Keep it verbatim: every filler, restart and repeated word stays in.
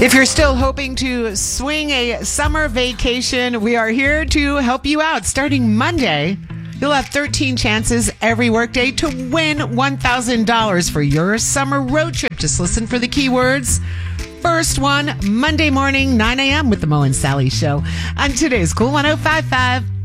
If you're still hoping to swing a summer vacation, we are here to help you out. Starting Monday, you'll have thirteen chances every workday to win one thousand dollars for your summer road trip. Just listen for the keywords. First one, Monday morning, nine a.m. with the Mo and Sally Show on today's Cool one oh five point five.